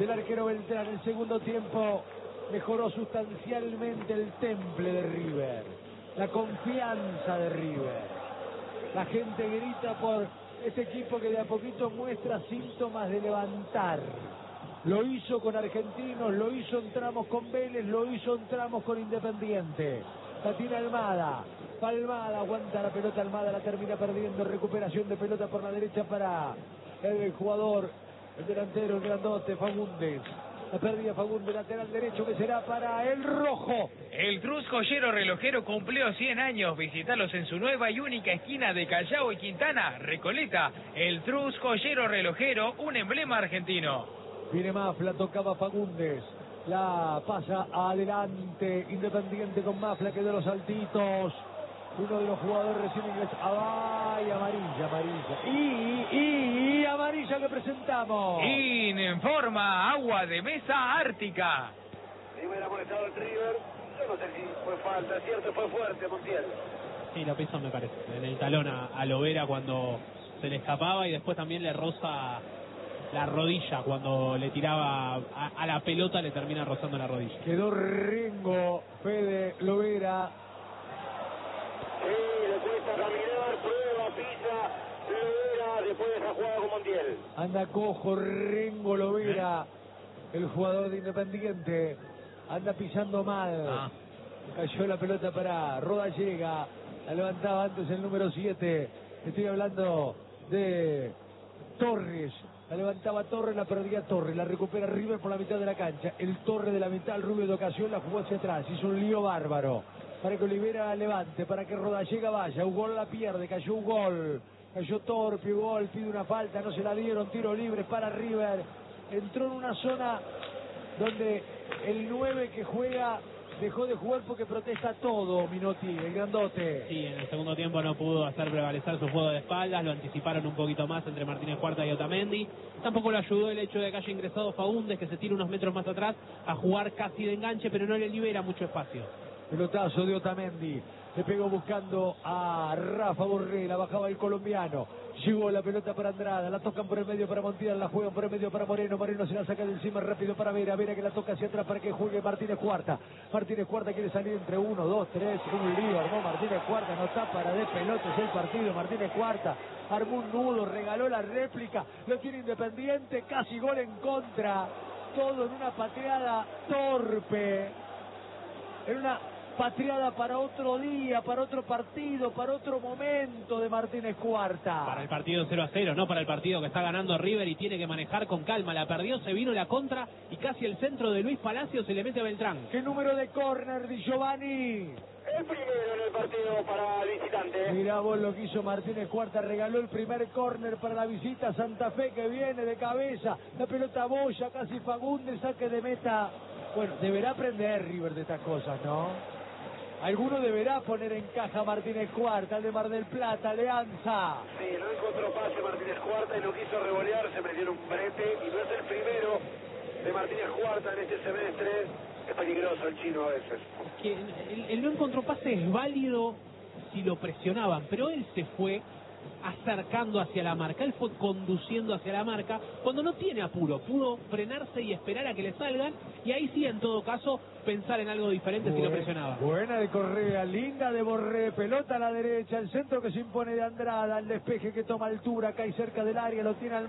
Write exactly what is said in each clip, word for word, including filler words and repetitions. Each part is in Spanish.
del arquero Beltrán. El segundo tiempo mejoró sustancialmente el temple de River, la confianza de River. La gente grita por este equipo que de a poquito muestra síntomas de levantar. Lo hizo con Argentinos, lo hizo en tramos con Vélez, lo hizo en tramos con Independiente. La tira Almada, Almada aguanta la pelota, Almada la termina perdiendo. Recuperación de pelota por la derecha para el jugador, el delantero, el grandote, Fagundes. La pérdida Fagundes, lateral derecho, que será para el rojo. El Trus Joyero Relojero cumplió cien años. Visítalos en su nueva y única esquina de Callao y Quintana, Recoleta. El Trus Joyero Relojero, un emblema argentino. Viene Mafla, tocaba Fagundes. La pasa adelante Independiente con Mafla, que de los saltitos. Uno de los jugadores recién ingresados. ¡Ay, amarilla, amarilla! Y, y, y amarilla que presentamos. Informa Agua de Mesa Ártica. Primera molestado el River. Yo no sé si fue falta, cierto, fue fuerte, Montiel. Sí, lo pisó, me parece. En el talón a, a Lovera cuando se le escapaba, y después también le roza la rodilla cuando le tiraba a, a la pelota, le termina rozando la rodilla. Quedó rengo Fede Lovera. Sí, le cuesta caminar, prueba, pisa, Lovera después de esa jugada con Montiel. Anda cojo Rengo Lovera, el jugador de Independiente. Anda pisando mal. Ah. Cayó la pelota para Rodallega. La levantaba antes el número siete. Estoy hablando de Torres. La levantaba Torres, la perdía Torres. La recupera River por la mitad de la cancha. El Torres de la mitad, el rubio de ocasión, la jugó hacia atrás. Hizo un lío bárbaro para que Olivera la levante, para que Rodallega vaya. Ugol la pierde, cayó Ugol. Cayó torpe, Ugol pide una falta, no se la dieron. Tiro libre para River. Entró en una zona donde el nueve que juega dejó de jugar porque protesta todo, Minotti, el grandote. Sí, en el segundo tiempo no pudo hacer prevalecer su juego de espaldas, lo anticiparon un poquito más entre Martínez Cuarta y Otamendi. Tampoco le ayudó el hecho de que haya ingresado Fagundes, que se tira unos metros más atrás a jugar casi de enganche, pero no le libera mucho espacio. Pelotazo de Otamendi, le pegó buscando a Rafa Borré, la bajaba el colombiano. Llegó la pelota para Andrada, la tocan por el medio para Montiel, la juegan por el medio para Moreno, Moreno se la saca de encima rápido para Vera, Vera que la toca hacia atrás para que juegue Martínez Cuarta. Martínez Cuarta quiere salir entre uno, dos, tres, un lío, armó Martínez Cuarta, no está para de pelotas el partido, Martínez Cuarta armó un nudo, regaló la réplica, lo tiene Independiente, casi gol en contra, todo en una pateada torpe, en una patriada para otro día, para otro partido, para otro momento de Martínez Cuarta. Para el partido cero a cero, no para el partido que está ganando River y tiene que manejar con calma. La perdió, se vino la contra y casi el centro de Luis Palacio se le mete a Beltrán. ¿Qué número de córner, Di Giovanni? El primero en el partido para el visitante. Mirá vos lo que hizo Martínez Cuarta, regaló el primer córner para la visita. Santa Fe que viene de cabeza, la pelota boya, casi Fagundes, saque de meta. Bueno, deberá aprender River de estas cosas, ¿no? Alguno deberá poner en caja Martínez Cuarta, el de Mar del Plata, Alianza. Sí, no encontró pase Martínez Cuarta y lo quiso revolear, se metió en un brete y no es el primero de Martínez Cuarta en este semestre. Es peligroso el chino a veces. Que el, el no encontró pase es válido si lo presionaban, pero él se fue acercando hacia la marca, él fue conduciendo hacia la marca cuando no tiene apuro, pudo frenarse y esperar a que le salgan, y ahí sí en todo caso pensar en algo diferente. Buena, si lo presionaba. Buena de Correa, linda de Borré, pelota a la derecha, el centro que se impone de Andrada, el despeje que toma altura, acá y cerca del área, lo tiene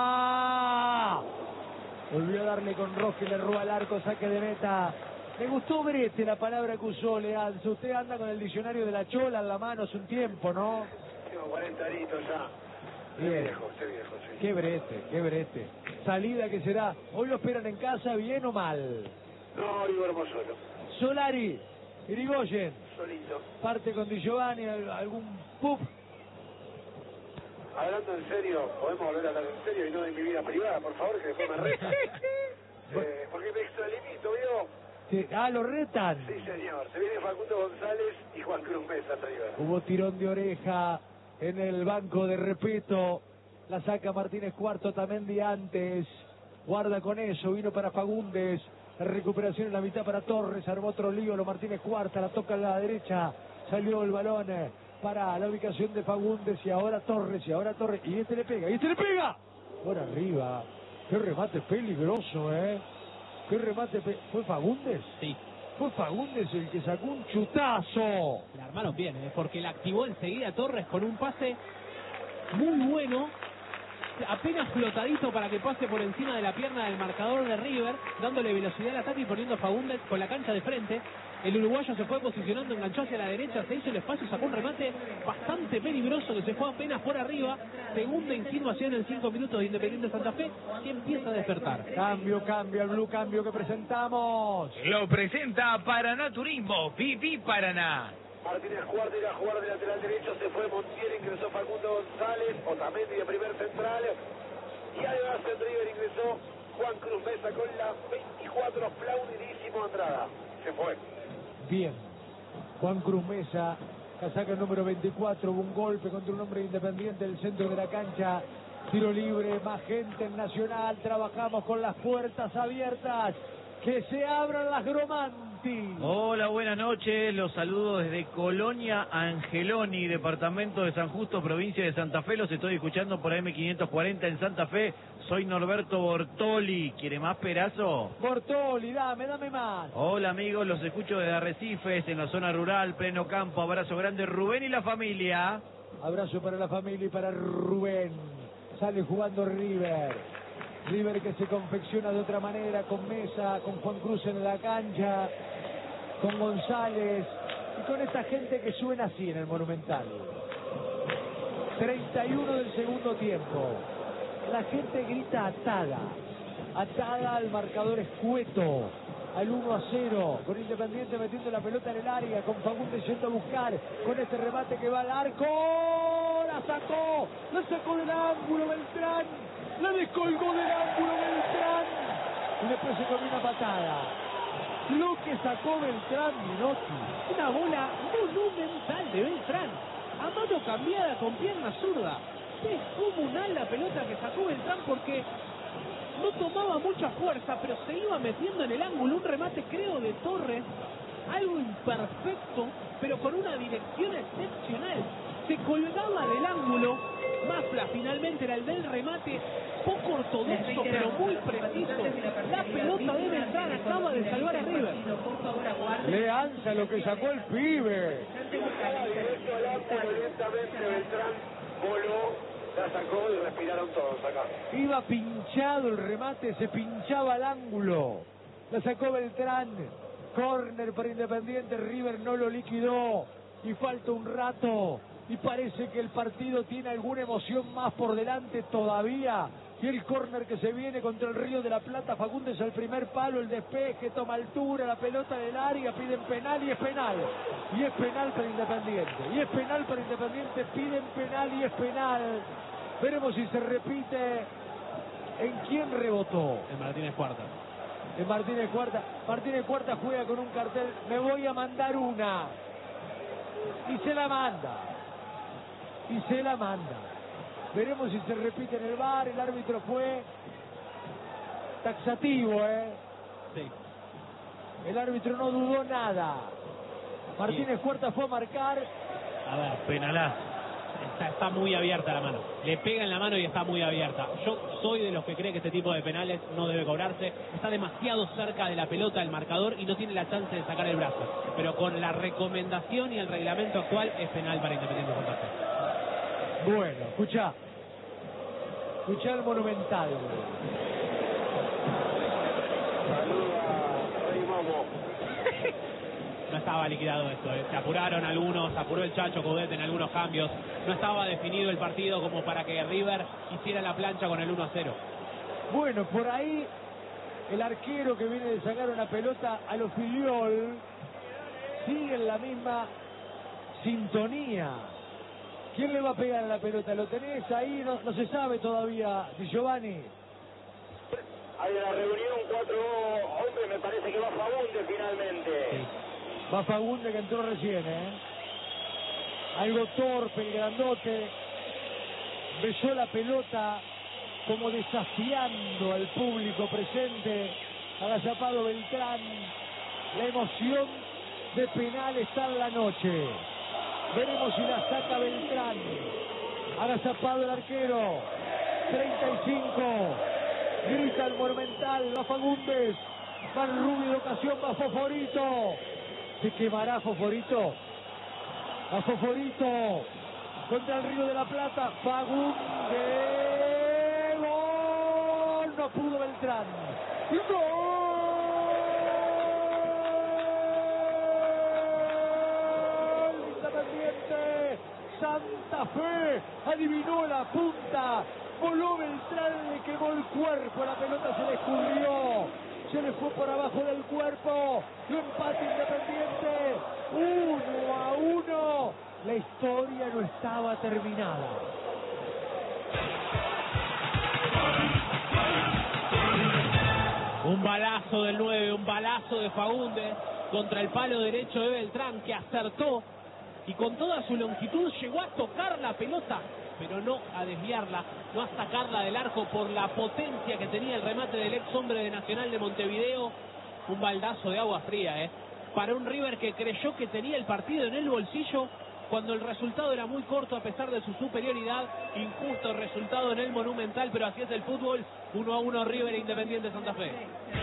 Almada, volvió a darle con Roque, le roba el arco, saque de meta. Me gustó Brete, la palabra que usó Leanza. Usted anda con el diccionario de la Chola en la mano hace un tiempo, ¿no? Tengo cuarenta añitos ya. Bien. Viejo, ese viejo, sí. Qué brete, qué brete. Salida que será. Hoy lo esperan en casa, ¿bien o mal? No, hoy duermo solo. Solari, Irigoyen. Solito. Parte con Di Giovanni, algún pup. Hablando en serio, podemos volver a hablar en serio y no de mi vida privada, por favor, que después me retan. eh, porque me extralimito, ¿vio? Sí. Ah, lo retan. Sí, señor. Se viene Facundo González y Juan Cruz Mesa en River. Hubo tirón de oreja en el banco de Repeto. La saca Martínez Cuarto, Tamendi antes. Guarda con eso, vino para Fagundes. La recuperación en la mitad para Torres. Armó otro lío, lo Martínez Cuarta, la toca a la derecha. Salió el balón para la ubicación de Fagundes. Y ahora Torres, y ahora Torres. Y este le pega, y este le pega. Por arriba. Qué remate peligroso, ¿eh? Qué remate... Pe... ¿Fue Fagundes? Sí. Fue Fagundes el que sacó un chutazo. La armaron bien, ¿eh? Porque la activó enseguida Torres con un pase muy bueno, apenas flotadito para que pase por encima de la pierna del marcador de River, dándole velocidad al ataque y poniendo a Fagundes con la cancha de frente. El uruguayo se fue posicionando, enganchó hacia la derecha, se hizo el espacio, sacó un remate bastante peligroso que se fue apenas por arriba. Segunda insinuación en cinco minutos de Independiente Santa Fe, que empieza a despertar. Cambio, cambio, el blue cambio que presentamos. Lo presenta Paraná Turismo, Pipí Paraná. Martínez Cuarta irá a jugar de lateral derecho, se fue Montiel, ingresó Facundo González, Otamendi de primer central, y además en River ingresó Juan Cruz Mesa con la veinticuatro, aplaudidísimo Andrada. Se fue. Bien, Juan Cruz Mesa, casaca número veinticuatro, hubo un golpe contra un hombre Independiente del centro de la cancha, tiro libre, más gente en Nacional, trabajamos con las puertas abiertas, que se abran las Gromanti. Hola, buenas noches, los saludo desde Colonia Angeloni, departamento de San Justo, provincia de Santa Fe, los estoy escuchando por A M quinientos cuarenta en Santa Fe. Soy Norberto Bortoli, ¿quiere más perazo? Bortoli, dame, dame más. Hola amigos, los escucho desde Arrecifes, en la zona rural, pleno campo, abrazo grande, Rubén y la familia. Abrazo para la familia y para Rubén. Sale jugando River. River que se confecciona de otra manera, con Mesa, con Juan Cruz en la cancha, con González y con esta gente que suena así en el Monumental. treinta y uno del segundo tiempo. La gente grita atada, atada al marcador escueto, al uno a cero, con Independiente metiendo la pelota en el área, con Fagundes yendo a buscar, con este remate que va al arco, la sacó, la sacó del ángulo Beltrán, la descolgó del ángulo Beltrán, y después se comió una patada. Lo que sacó Beltrán, Minotti, Una bola monumental de Beltrán, a mano cambiada con pierna zurda. Descomunal la pelota que sacó Beltrán porque no tomaba mucha fuerza, pero se iba metiendo en el ángulo. Un remate, creo, de Torres, algo imperfecto, pero con una dirección excepcional. Se colgaba del ángulo. Mafla finalmente era el del remate, poco ortodoxo, pero muy preciso. La pelota de Beltrán acaba de salvar a River. le ansa lo que sacó el pibe. Estaba directo al ángulo, lentamente Beltrán voló, la sacó y respiraron todos acá. Iba pinchado el remate, se pinchaba al ángulo. La sacó Beltrán. Córner para Independiente, River no lo liquidó. Y falta un rato. Y parece que el partido tiene alguna emoción más por delante todavía. Y el córner que se viene contra el Río de la Plata. Fagundes al primer palo, el despeje, toma altura, la pelota del área, piden penal y es penal. Y es penal para Independiente. Y es penal para Independiente, piden penal y es penal. Veremos si se repite. ¿En quién rebotó? En Martínez Cuarta. En Martínez Cuarta. Martínez Cuarta juega con un cartel, me voy a mandar una. Y se la manda. Y se la manda. Veremos si se repite en el V A R. El árbitro fue taxativo, ¿eh? Sí. El árbitro no dudó nada. Martínez Cuarta fue a marcar. A ver, Penalazo. está, está muy abierta la mano. Le pega en la mano y está muy abierta. Yo soy de los que cree que este tipo de penales no debe cobrarse. Está demasiado cerca de la pelota el marcador y no tiene la chance de sacar el brazo. Pero con la recomendación y el reglamento actual es penal para Independiente Santa Fe. Bueno, escucha. Escucha el Monumental. Saluda Rey Momo. No estaba liquidado esto, ¿eh? Se apuraron algunos, se apuró el Chacho Coudet en algunos cambios. No estaba definido el partido como para que River hiciera la plancha con el uno a cero. Bueno, por ahí el arquero que viene de sacar una pelota a los Filiol sigue en la misma sintonía. ¿Quién le va a pegar a la pelota? ¿Lo tenés ahí? No, no se sabe todavía, Di Giovanni. Hay en la reunión cuatro hombres, me parece que va Fagundes finalmente. Sí. Va Fagundes que entró recién, ¿eh? Algo torpe, el grandote. Besó la pelota como desafiando al público presente. Agazapado Beltrán. La emoción de penal está en la noche. Veremos si la saca Beltrán. Agazapado el arquero. treinta y cinco. Grita el Monumental, va Fagundes. Va Rubio de ocasión, va Foforito. ¿Se quemará Foforito? A Foforito. Contra el Río de la Plata. Fagundes. ¡Gol! No pudo Beltrán. ¡Gol! Independiente Santa Fe. Adivinó la punta. Voló Beltrán, le quemó el cuerpo. La pelota se le escurrió. Se le fue por abajo del cuerpo. Lo empate Independiente. Uno a uno. La historia no estaba terminada. Un balazo del nueve, un balazo de Fagundes contra el palo derecho de Beltrán, que acertó y con toda su longitud llegó a tocar la pelota, pero no a desviarla, no a sacarla del arco por la potencia que tenía el remate del ex hombre de Nacional de Montevideo. Un baldazo de agua fría, ¿eh? Para un River que creyó que tenía el partido en el bolsillo cuando el resultado era muy corto a pesar de su superioridad. Injusto resultado en el Monumental, pero así es el fútbol. Uno a uno River e Independiente Santa Fe.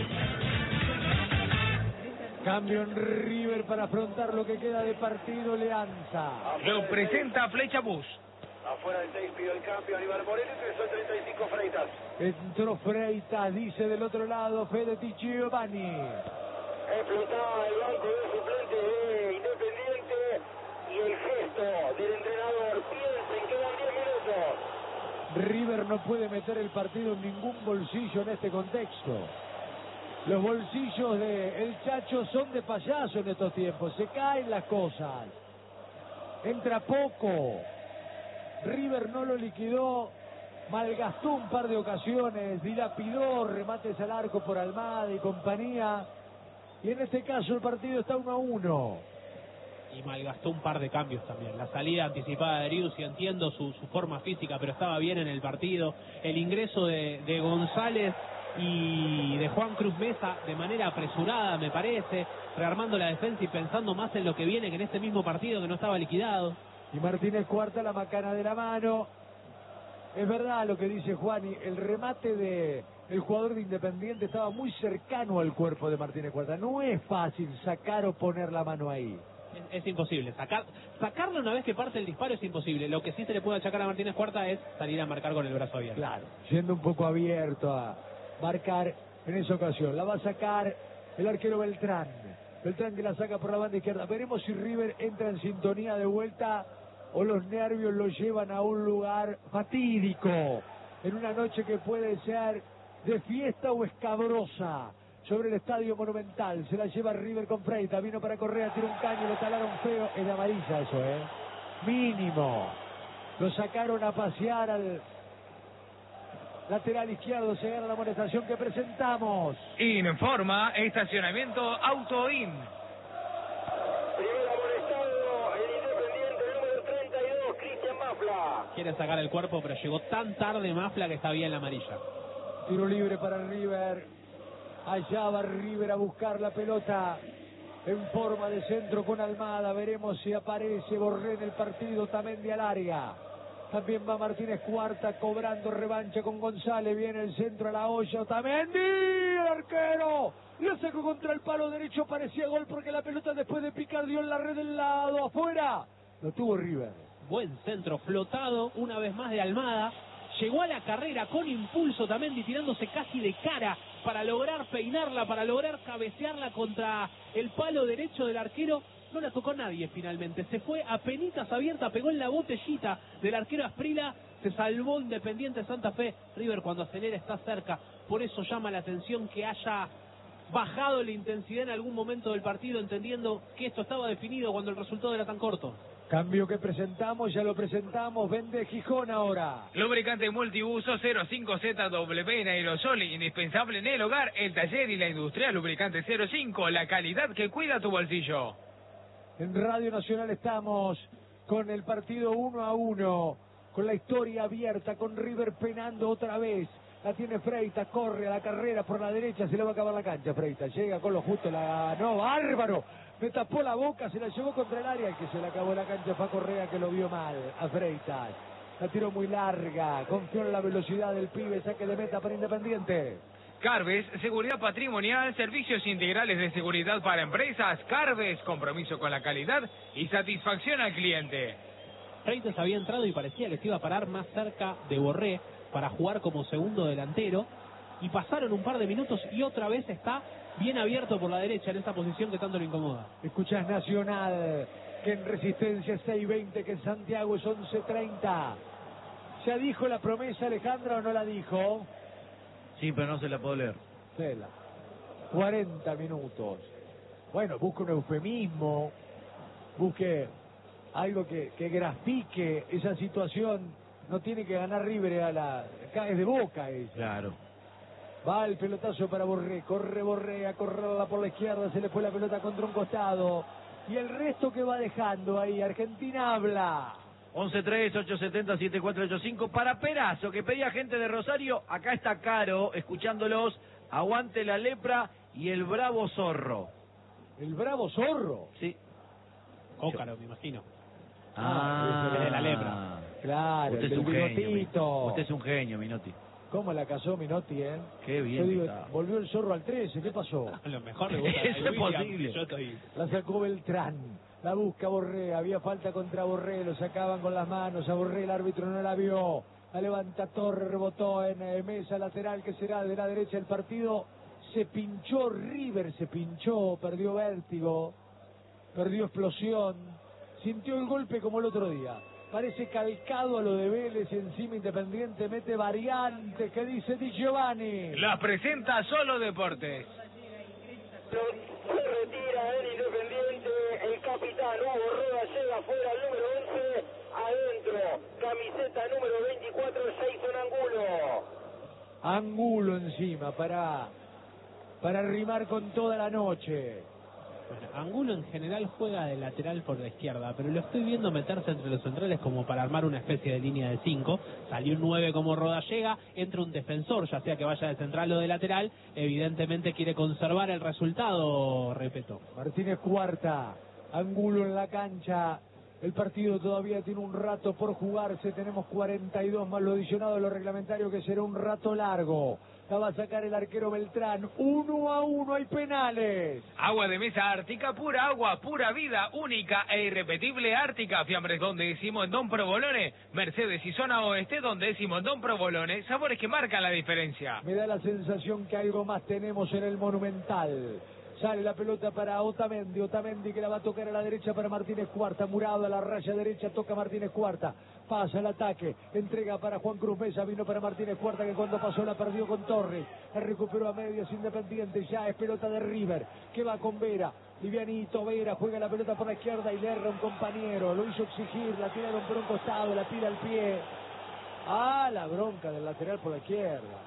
Cambio en River para afrontar lo que queda de partido. Leanza Lo presenta Flecha Bus. Afuera del seis pidió el cambio Aníbal Moreno, ingresó el treinta y cinco Freitas. Entró Freitas, dice del otro lado Fede Giovanni. Explotaba el banco del suplente de Independiente y el gesto del entrenador. Piensen, quedan diez minutos. River no puede meter el partido en ningún bolsillo en este contexto. Los bolsillos de El Chacho son de payaso en estos tiempos. Se caen las cosas. Entra poco. River no lo liquidó. Malgastó un par de ocasiones. Dilapidó remates al arco por Almada y compañía. Y en este caso el partido está uno a uno. Y malgastó un par de cambios también. La salida anticipada de Arius, y entiendo su, su forma física, pero estaba bien en el partido. El ingreso de, de González y de Juan Cruz Mesa de manera apresurada, me parece, rearmando la defensa y pensando más en lo que viene que en este mismo partido que no estaba liquidado. Y Martínez Cuarta, la macana de la mano. Es verdad lo que dice Juani, el remate de el jugador de Independiente estaba muy cercano al cuerpo de Martínez Cuarta. No es fácil sacar o poner la mano ahí. Es, es imposible. Sacar, sacarlo una vez que parte el disparo es imposible. Lo que sí se le puede achacar a Martínez Cuarta es salir a marcar con el brazo abierto. Claro, siendo un poco abierto a marcar en esa ocasión. La va a sacar el arquero Beltrán. Beltrán que la saca por la banda izquierda. Veremos si River entra en sintonía de vuelta o los nervios lo llevan a un lugar fatídico. En una noche que puede ser de fiesta o escabrosa. Sobre el Estadio Monumental, se la lleva River con Freitas, vino para Correa, tira un caño, lo talaron feo, es de amarilla eso, ¿eh? Mínimo. Lo sacaron a pasear al lateral izquierdo, se gana la amonestación que presentamos. Informa Estacionamiento Autoin. Primer amonestado, el Independiente, el número treinta y dos, Cristian Mafla. Quiere sacar el cuerpo, pero llegó tan tarde Mafla que está bien la amarilla. Tiro libre para River. Allá va River a buscar la pelota en forma de centro con Almada. Veremos si aparece Borré en el partido. Tamendi al área. También va Martínez Cuarta cobrando revancha con González. Viene el centro a la olla. Tamendi, el arquero. Lo sacó contra el palo derecho. Parecía gol porque la pelota después de picar dio en la red del lado. Afuera. Lo tuvo River. Buen centro flotado una vez más de Almada. Llegó a la carrera con impulso Tamendi, tirándose casi de cara para lograr peinarla, para lograr cabecearla contra el palo derecho del arquero. No la tocó nadie finalmente. Se fue a penitas abierta, pegó en la botellita del arquero Asprila. Se salvó Independiente Santa Fe. River cuando acelera está cerca. Por eso llama la atención que haya bajado la intensidad en algún momento del partido, entendiendo que esto estaba definido cuando el resultado era tan corto. Cambio que presentamos, ya lo presentamos. Vende Gijón ahora. Lubricante multiuso cero cinco Z W en aerosol, indispensable en el hogar, el taller y la industria. Lubricante cero cinco, la calidad que cuida tu bolsillo. En Radio Nacional estamos con el partido uno a uno, con la historia abierta, con River penando otra vez. La tiene Freitas, corre a la carrera por la derecha, se le va a acabar la cancha. Freitas llega con lo justo, la no, bárbaro. Me tapó la boca, se la llevó contra el área. El que se le acabó la cancha fue a Correa, que lo vio mal a Freitas. La tiró muy larga. Confió en la velocidad del pibe. Saque de meta para Independiente. Carves, seguridad patrimonial, servicios integrales de seguridad para empresas. Carves, compromiso con la calidad y satisfacción al cliente. Freites había entrado y parecía que se iba a parar más cerca de Borré para jugar como segundo delantero. Y pasaron un par de minutos y otra vez está bien abierto por la derecha en esa posición que tanto le incomoda. Escuchás Nacional, que en Resistencia es seis veinte, que en Santiago es once treinta. ¿Ya dijo la promesa Alejandra o no la dijo? Sí, pero no se la puedo leer. Cela. cuarenta minutos. Bueno, busque un eufemismo, busque algo que, que grafique esa situación. No tiene que ganar River a la... Acá es de Boca ella. Claro. Va el pelotazo para Borré, corre Borré a correrla por la izquierda, se le fue la pelota contra un costado. Y el resto que va dejando ahí, Argentina habla. once tres, ocho siete cero, siete cuatro ocho cinco. Para Perazo, que pedía gente de Rosario, acá está Caro, escuchándolos. Aguante la lepra y el bravo zorro. ¿El bravo zorro? Sí. Cócaro, me imagino. Ah, el de la lepra. Claro, Usted el es del un genio. bigotito. Usted es un genio, Minotti. ¿Cómo la casó Minotti, eh? Qué bien Yo digo, que está. volvió el zorro al trece, ¿qué pasó? A lo mejor le gusta. Eso es William, posible. Yo estoy... La sacó Beltrán, la busca Borré, había falta contra Borré, lo sacaban con las manos, a Borré el árbitro no la vio, la levanta Torre, rebotó en eh, mesa lateral que será de la derecha del partido, se pinchó River, se pinchó, perdió vértigo, perdió explosión, sintió el golpe como el otro día. Parece calcado a lo de Vélez y encima Independiente mete variante que dice Di Giovanni. La presenta Solo Deportes. Se retira el Independiente, el capitán Hugo Roda llega afuera al número once, adentro, camiseta número veinticuatro, Jason Angulo. Angulo encima para, para rimar con toda la noche. Bueno, Angulo en general juega de lateral por la izquierda, pero lo estoy viendo meterse entre los centrales como para armar una especie de línea de cinco. Salió un nueve como Roda llega, entra un defensor, ya sea que vaya de central o de lateral. Evidentemente quiere conservar el resultado, repito. Martínez Cuarta, Angulo en la cancha. El partido todavía tiene un rato por jugarse. Tenemos cuarenta y dos más lo adicionado de lo reglamentario, que será un rato largo. La va a sacar el arquero Beltrán. Uno a uno, hay penales. Agua de mesa Ártica, pura agua, pura vida, única e irrepetible Ártica. Fiambres donde decimos en Don Provolone, Mercedes y zona oeste donde decimos Don Provolone, sabores que marcan la diferencia. Me da la sensación que algo más tenemos en el Monumental. Sale la pelota para Otamendi, Otamendi que la va a tocar a la derecha para Martínez Cuarta, Murado a la raya derecha, toca Martínez Cuarta, pasa el ataque, entrega para Juan Cruz Mesa, vino para Martínez Cuarta que cuando pasó la perdió con Torres, la recuperó a medias Independiente, ya es pelota de River, que va con Vera, Livianito Vera, juega la pelota por la izquierda y le erra un compañero, lo hizo exigir, la tiraron por un costado, la tira al pie, ah, la bronca del lateral por la izquierda.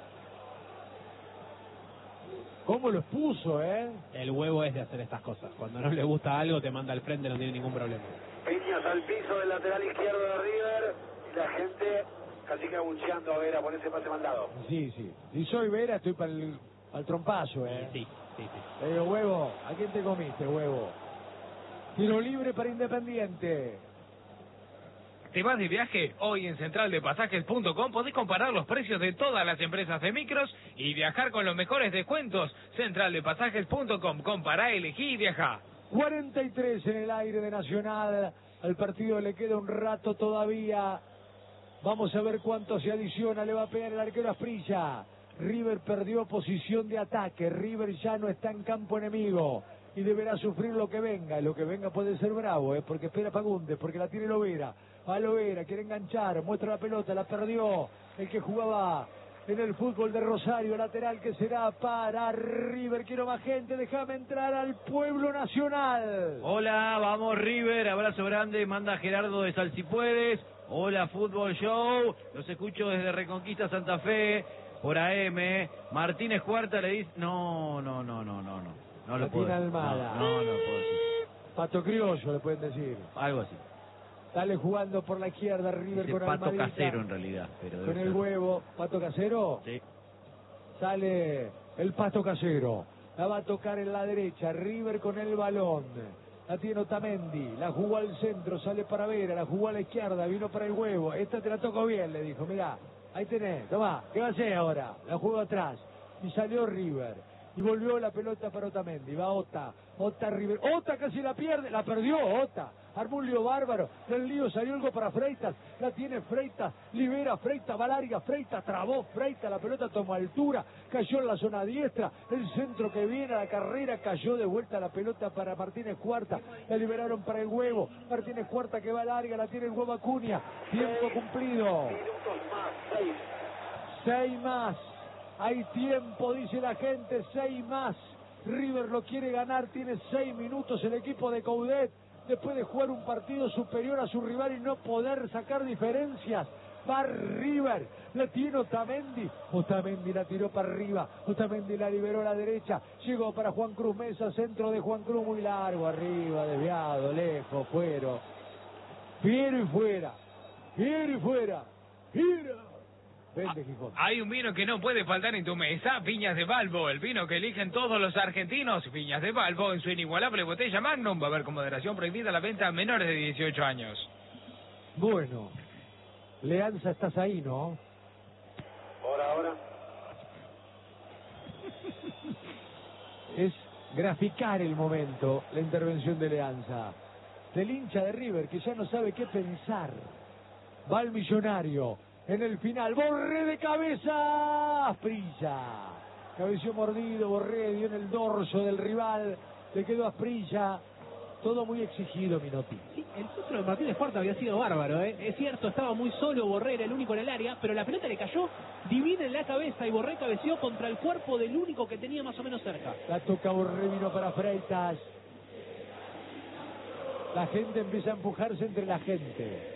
¿Cómo lo expuso, eh? El huevo es de hacer estas cosas. Cuando no le gusta algo, te manda al frente, no tiene ningún problema. Piñas al piso del lateral izquierdo de River y la gente casi que abucheando a Vera por ese pase mandado. Sí, sí. Si soy Vera, estoy para el, para el trompazo, eh. Sí, sí, sí. Le digo, huevo, ¿a quién te comiste, huevo? Tiro libre para Independiente. ¿Te vas de viaje? Hoy en central de pasajes punto com podés comparar los precios de todas las empresas de micros y viajar con los mejores descuentos. central de pasajes punto com, compará, elegí y viajá. cuarenta y tres en el aire de Nacional. Al partido le queda un rato todavía. Vamos a ver cuánto se adiciona. Le va a pegar el arquero Asprilla. River perdió posición de ataque. River ya no está en campo enemigo. Y deberá sufrir lo que venga. Y lo que venga puede ser bravo, ¿eh? Porque espera Fagundes, porque la tiene Lovera. A Lovera, quiere enganchar, muestra la pelota, la perdió. El que jugaba en el fútbol de Rosario, lateral que será para River. Quiero más gente, déjame entrar al pueblo nacional. Hola, vamos River, abrazo grande, manda Gerardo de Sal si puedes. Hola, Fútbol Show, los escucho desde Reconquista Santa Fe, por A M. Martínez Cuarta le dice, no, no, no, no, no, no, no lo puedo Martín decir. Almada. No, no, no lo puedo decir. Pato Criollo le pueden decir. Algo así. Sale jugando por la izquierda River Dice con Pato Almadita. Casero en realidad. Pero debe Con el ser. huevo, Pato Casero. Sí. Sale el Pato Casero. La va a tocar en la derecha. River con el balón. La tiene Otamendi, la jugó al centro, sale para Vera, la jugó a la izquierda, vino para el huevo. Esta te la tocó bien, le dijo, mirá, ahí tenés, tomá, ¿qué va a hacer ahora? La juego atrás. Y salió River. Y volvió la pelota para Otamendi, va Ota, Ota River, Ota casi la pierde, la perdió Ota, armó un lío bárbaro, del lío salió algo para Freitas, la tiene Freitas, libera Freitas, va larga Freitas, trabó Freitas, la pelota tomó altura, cayó en la zona diestra, el centro que viene a la carrera, cayó de vuelta la pelota para Martínez Cuarta, la liberaron para el huevo, Martínez Cuarta que va larga, la tiene el huevo Acuña, tiempo cumplido. Minutos más, seis. Seis más. Hay tiempo, dice la gente, seis más. River lo quiere ganar, tiene seis minutos el equipo de Coudet, después de jugar un partido superior a su rival y no poder sacar diferencias. Va River, la tiene Otamendi, Otamendi la tiró para arriba, Otamendi la liberó a la derecha, llegó para Juan Cruz Mesa, centro de Juan Cruz muy largo, arriba, desviado, lejos, fuera. Fiero y fuera, Fiero y fuera, Fiero. Vende, Gijón. Hay un vino que no puede faltar en tu mesa, Viñas de Balbo, el vino que eligen todos los argentinos. Viñas de Balbo en su inigualable botella Magnum. Va a haber con moderación prohibida la venta a menores de dieciocho años. Bueno, Leanza, estás ahí, ¿no? Por ahora. Es graficar el momento, la intervención de Leanza. Del hincha de River que ya no sabe qué pensar. Va el millonario. En el final, Borré de cabeza, Asprilla. Cabeció mordido, Borré dio en el dorso del rival, le quedó Asprilla. Todo muy exigido, Minotti. Sí, el centro de Martínez Cuarta había sido bárbaro, ¿eh? Es cierto, estaba muy solo, Borré era el único en el área, pero la pelota le cayó divina en la cabeza y Borré cabeció contra el cuerpo del único que tenía más o menos cerca. La toca Borré, vino para Freitas. La gente empieza a empujarse entre la gente.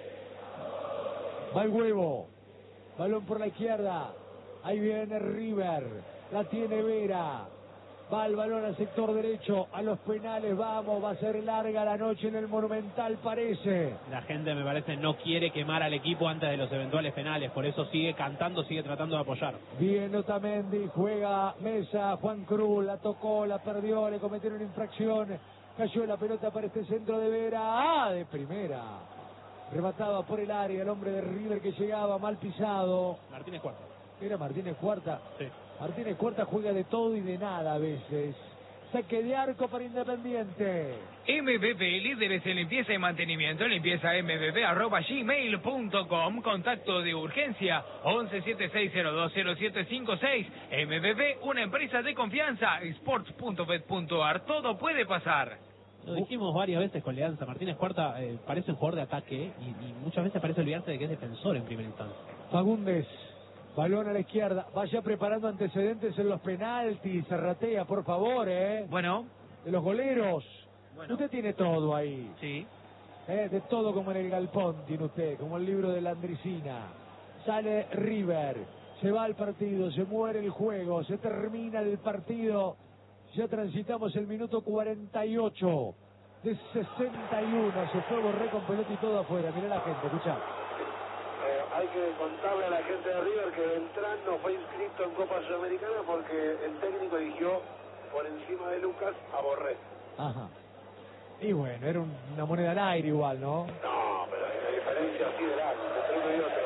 Va el huevo. Balón por la izquierda. Ahí viene River. La tiene Vera. Va el balón al sector derecho. A los penales vamos. Va a ser larga la noche en el Monumental, parece. La gente, me parece, no quiere quemar al equipo antes de los eventuales penales. Por eso sigue cantando, sigue tratando de apoyar. Viene Otamendi. Juega Mesa. Juan Cruz. La tocó, la perdió. Le cometieron infracción. Cayó la pelota para este centro de Vera. ¡Ah! De primera. Remataba por el área el hombre de River que llegaba mal pisado. Martínez Cuarta. Era Martínez Cuarta. Sí. Martínez Cuarta juega de todo y de nada a veces. Saque de arco para Independiente. M V P, líderes en limpieza y mantenimiento, limpieza m v p arroba gmail punto com, contacto de urgencia once siete seis cero dos cero siete cinco seis. M V P, una empresa de confianza, sports punto bet punto a r, todo puede pasar. Lo dijimos varias veces con Leanza, Martínez Cuarta eh, parece un jugador de ataque y, y muchas veces parece olvidarse de que es defensor en primera instancia. Fagundes, balón a la izquierda, vaya preparando antecedentes en los penaltis, Serratea, por favor, eh. Bueno, De los goleros. Bueno. Usted tiene todo ahí. sí. Eh, de todo como en el galpón tiene usted, como el libro de la Andricina. Sale River, se va al partido, se muere el juego, se termina el partido. Ya transitamos el minuto cuarenta y ocho de sesenta y uno. Se fue Borré con pelota y todo afuera. Mirá la gente, escuchá. Eh, hay que contarle a la gente de River que Beltrán no fue inscrito en Copa Sudamericana porque el técnico eligió por encima de Lucas a Borré. Ajá. Y bueno, era un- una moneda al aire igual, ¿no? No, pero hay una diferencia sideral entre uno y otro.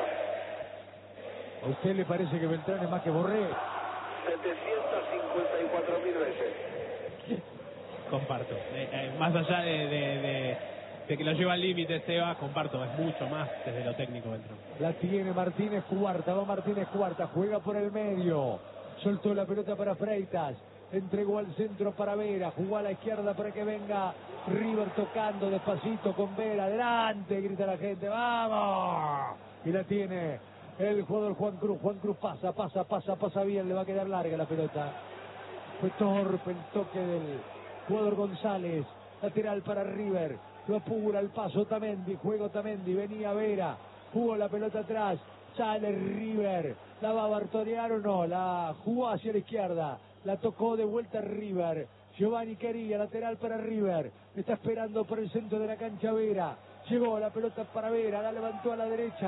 ¿A usted le parece que Beltrán es más que Borré? setecientas cincuenta y cuatro mil veces. Comparto. Eh, eh, más allá de, de, de, de que lo lleva al límite, Seba, comparto, es mucho más desde lo técnico Beltrán. La tiene Martínez Cuarta, va Martínez Cuarta, juega por el medio. Soltó la pelota para Freitas. Entregó al centro para Vera, jugó a la izquierda para que venga River tocando despacito con Vera. Adelante, grita la gente, ¡vamos! Y la tiene el jugador Juan Cruz. Juan Cruz pasa, pasa, pasa, pasa bien, le va a quedar larga la pelota. Fue torpe el toque del jugador González. Lateral para River, lo apura el paso Otamendi, juega Otamendi, venía Vera, jugó la pelota atrás, sale River, la va a bartonear o no, la jugó hacia la izquierda. La tocó de vuelta River. Giovanni Quería, lateral para River. Está esperando por el centro de la cancha Vera. Llegó la pelota para Vera, la levantó a la derecha.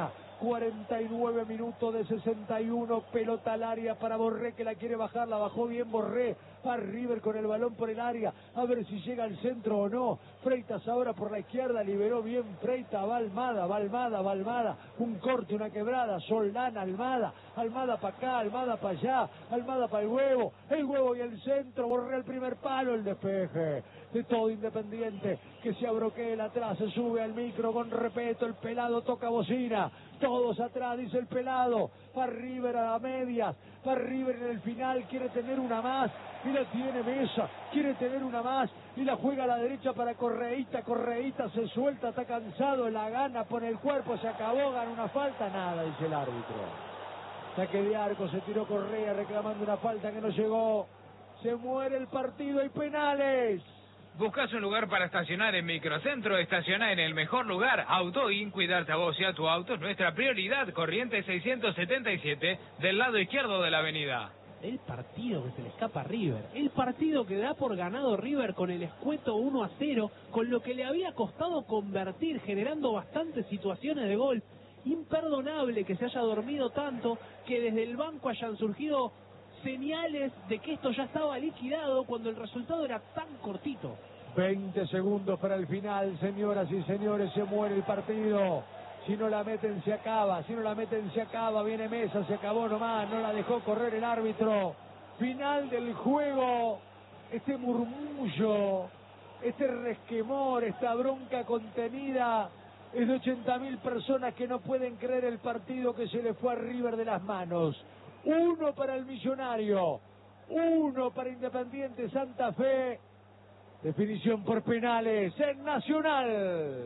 cuarenta y nueve minutos de sesenta y uno, pelota al área para Borré, que la quiere bajar, la bajó bien Borré, va River con el balón por el área, a ver si llega al centro o no. Freitas ahora por la izquierda, liberó bien Freitas, va Almada, va Almada, va Almada, un corte, una quebrada, Soldán, Almada, Almada para acá, Almada para allá, Almada para el huevo, el huevo y el centro, Borré el primer palo, el despeje de todo Independiente, que se abroquela atrás, se sube al micro con respeto, el pelado toca bocina, todos atrás, dice el pelado, va River a medias, va River en el final, quiere tener una más, y la tiene Mesa, quiere tener una más, y la juega a la derecha para Correíta, Correíta se suelta, está cansado, la gana, pone el cuerpo, se acabó, gana una falta, nada, dice el árbitro. Saque de arco, se tiró Correa reclamando una falta que no llegó, se muere el partido y penales. ¿Buscas un lugar para estacionar en Microcentro? Estaciona en el mejor lugar. AutoIn, cuidarte a vos y a tu auto es nuestra prioridad. Corrientes seiscientos setenta y siete, del lado izquierdo de la avenida. El partido que se le escapa a River. El partido que da por ganado River con el escueto uno a cero, con lo que le había costado convertir, generando bastantes situaciones de gol. Imperdonable que se haya dormido tanto, que desde el banco hayan surgido señales de que esto ya estaba liquidado cuando el resultado era tan cortito. veinte segundos para el final, señoras y señores, se muere el partido. Si no la meten se acaba, si no la meten se acaba, viene Mesa, se acabó nomás, no la dejó correr el árbitro. Final del juego, este murmullo, este resquemor, esta bronca contenida, es de ochenta mil personas que no pueden creer el partido que se le fue a River de las manos. Uno para el Millonario, uno para Independiente Santa Fe. Definición por penales en Nacional.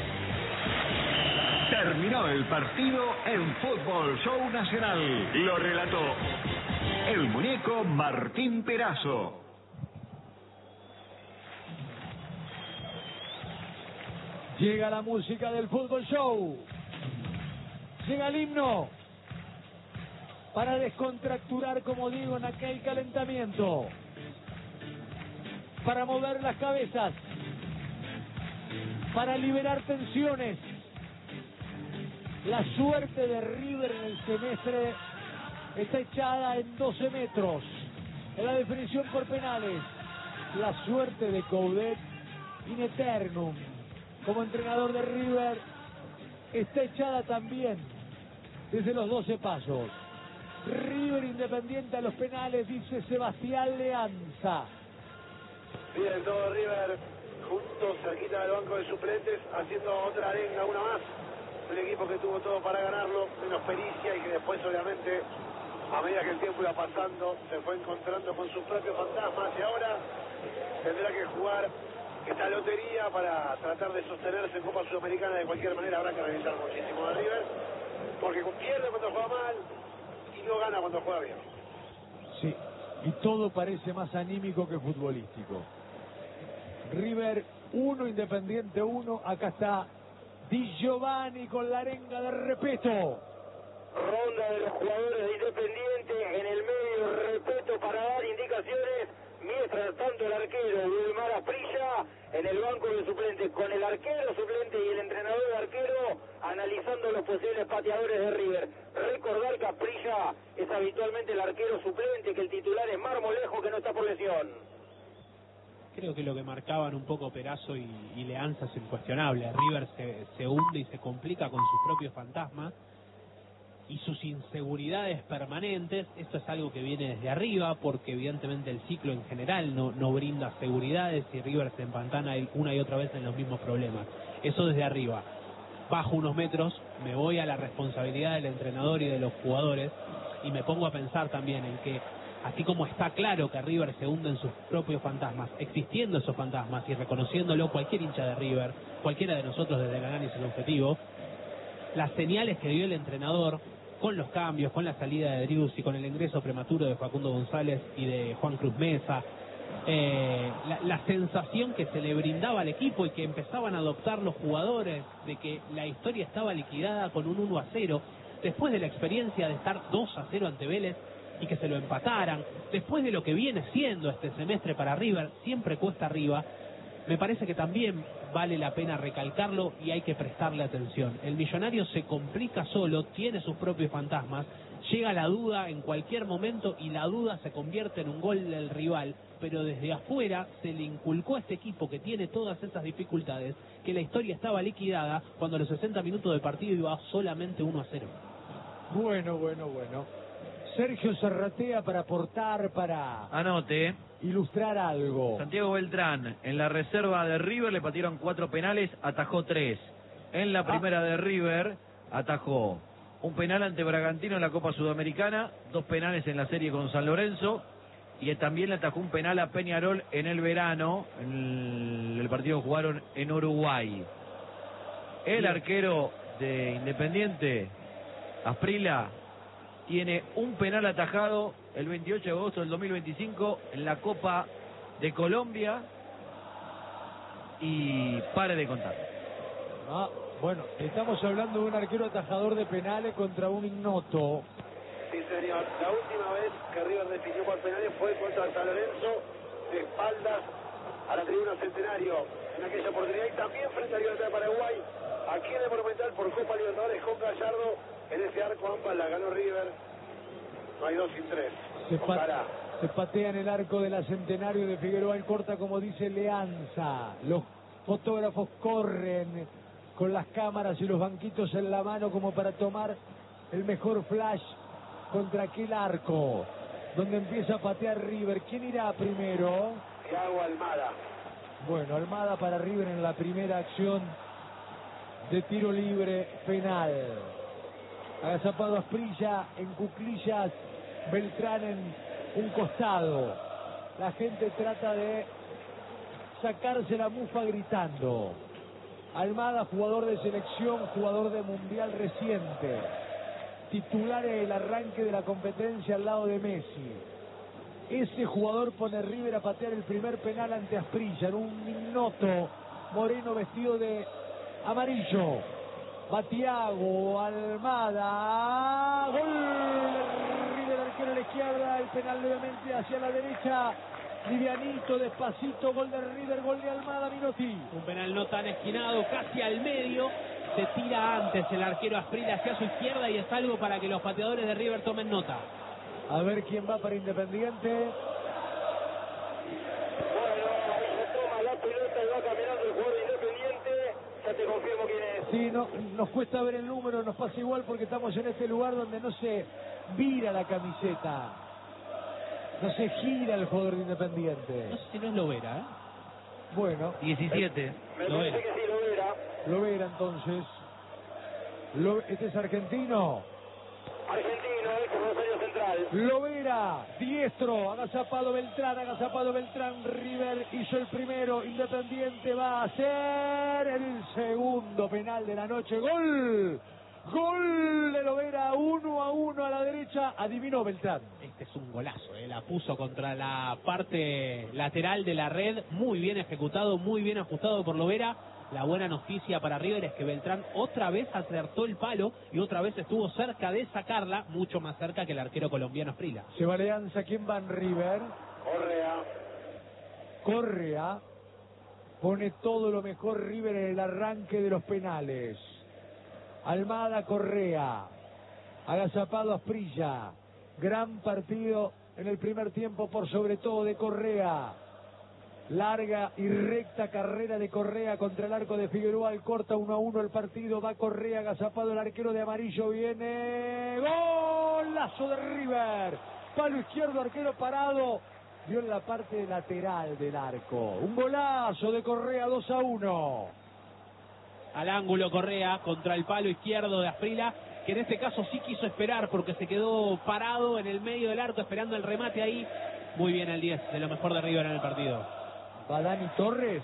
Terminó el partido en Fútbol Show Nacional. Lo relató el muñeco Martín Perazo. Llega la música del Fútbol Show. Llega el himno para descontracturar, como digo, en aquel calentamiento, para mover las cabezas, para liberar tensiones. La suerte de River en el semestre está echada en doce metros. En la definición por penales, la suerte de Coudet in eternum como entrenador de River está echada también desde los doce pasos. River Independiente a los penales, dice Sebastián Leanza. Bien, todo River juntos, cerquita del banco de suplentes, haciendo otra arenga, una más. Un equipo que tuvo todo para ganarlo, menos pericia, y que después, obviamente, a medida que el tiempo iba pasando, se fue encontrando con sus propios fantasmas, y ahora tendrá que jugar esta lotería para tratar de sostenerse en Copa Sudamericana. De cualquier manera habrá que revisar muchísimo de River, porque pierde cuando juega mal y no gana cuando juega bien. Sí, y todo parece más anímico que futbolístico. River uno, Independiente uno, acá está Di Giovanni con la arenga de respeto. Ronda de los jugadores de Independiente, en el medio respeto para dar indicaciones, mientras tanto el arquero Wilmar Asprilla en el banco de suplentes, con el arquero suplente y el entrenador de arquero analizando los posibles pateadores de River. Recordar que Asprilla es habitualmente el arquero suplente, que el titular es Marmolejo, que no está por lesión. Creo que lo que marcaban un poco Perazo y, y Leanza es incuestionable. River se, se hunde y se complica con sus propios fantasmas y sus inseguridades permanentes. Esto es algo que viene desde arriba, porque evidentemente el ciclo en general no, no brinda seguridades y River se empantana una y otra vez en los mismos problemas. Eso desde arriba. Bajo unos metros, me voy a la responsabilidad del entrenador y de los jugadores y me pongo a pensar también en que, así como está claro que River se hunde en sus propios fantasmas, existiendo esos fantasmas y reconociéndolo cualquier hincha de River, cualquiera de nosotros desde el análisis objetivo, las señales que dio el entrenador con los cambios, con la salida de Drius y con el ingreso prematuro de Facundo González y de Juan Cruz Mesa, eh, la, la sensación que se le brindaba al equipo y que empezaban a adoptar los jugadores de que la historia estaba liquidada con un uno a cero, después de la experiencia de estar dos a cero ante Vélez y que se lo empataran, después de lo que viene siendo este semestre para River, siempre cuesta arriba. me parece que también vale la pena recalcarlo y hay que prestarle atención. El Millonario se complica solo, tiene sus propios fantasmas, llega la duda en cualquier momento y la duda se convierte en un gol del rival, pero desde afuera se le inculcó a este equipo que tiene todas esas dificultades que la historia estaba liquidada cuando a los sesenta minutos del partido iba solamente uno a cero. Bueno, bueno, bueno. Sergio Serratea para aportar, para Anote. ilustrar algo. Santiago Beltrán, en la reserva de River le patearon cuatro penales, atajó tres. En la primera de River atajó un penal ante Bragantino en la Copa Sudamericana, dos penales en la serie con San Lorenzo, y también le atajó un penal a Peñarol en el verano, en el, el partido que jugaron en Uruguay. El arquero de Independiente, Asprilla, tiene un penal atajado el veintiocho de agosto del dos mil veinticinco en la Copa de Colombia, y pare de contar. Ah, bueno, estamos hablando de un arquero atajador de penales contra un ignoto. Sí, señor. La última vez que River definió por penales fue contra San Lorenzo, de espaldas a la tribuna Centenario en aquella oportunidad, y también frente a Libertad de Paraguay, aquí en el Monumental por Copa Libertadores con Gallardo. En ese arco ambas la ganó River. No hay dos sin tres. Se, pa se patea en el arco de la Centenario de Figueroa en corta, como dice Leanza. Los fotógrafos corren con las cámaras y los banquitos en la mano como para tomar el mejor flash contra aquel arco donde empieza a patear River. ¿Quién irá primero? Thiago Almada. Bueno, Almada para River en la primera acción de tiro libre penal. Agazapado Asprilla en cuclillas, Beltrán en un costado. La gente trata de sacarse la mufa gritando. Almada, jugador de selección, jugador de mundial reciente, titular en el arranque de la competencia al lado de Messi. Ese jugador pone River a patear el primer penal ante Asprilla en un ignoto moreno vestido de amarillo. Va Thiago Almada, gol River, arquero a la izquierda, el penal nuevamente hacia la derecha, livianito, despacito, gol de River, gol de Almada. Minotti. Un penal no tan esquinado, casi al medio, se tira antes el arquero Asprilla hacia su izquierda y es algo para que los pateadores de River tomen nota. A ver quién va para Independiente. Bueno, ahí se toma la pelota y va caminando el jugador de Independiente. Ya te confirmo quién es. Sí, no, nos cuesta ver el número, nos pasa igual porque estamos en este lugar donde no se vira la camiseta, no se gira el jugador de Independiente. No sé si no es Lovera, ¿eh? Bueno, diecisiete. Me Lo parece era. que sí lo era. lo verá entonces. Lo, este es argentino. Argentino, ex Rosario Central. Lovera, diestro, agazapado Beltrán, agazapado Beltrán, River hizo el primero, Independiente va a hacer el segundo penal de la noche, gol, gol de Lovera, uno a uno a la derecha, adivinó Beltrán. Este es un golazo, ¿eh? La puso contra la parte lateral de la red, muy bien ejecutado, muy bien ajustado por Lovera. La buena noticia para River es que Beltrán otra vez acertó el palo y otra vez estuvo cerca de sacarla, mucho más cerca que el arquero colombiano Asprilla. Se va Leanza, ¿quién va en River? Correa. Correa pone todo lo mejor River en el arranque de los penales. Almada, Correa, agazapado Asprilla, gran partido en el primer tiempo por sobre todo de Correa. Larga y recta carrera de Correa contra el arco de Figueroa, al corta uno a uno el partido, va Correa, agazapado el arquero de amarillo, viene golazo de River, palo izquierdo, arquero parado, dio en la parte lateral del arco, un golazo de Correa, dos a uno. Al ángulo Correa contra el palo izquierdo de Asprilla, que en este caso sí quiso esperar porque se quedó parado en el medio del arco esperando el remate ahí. Muy bien el diez, de lo mejor de River en el partido. Va Dani Torres.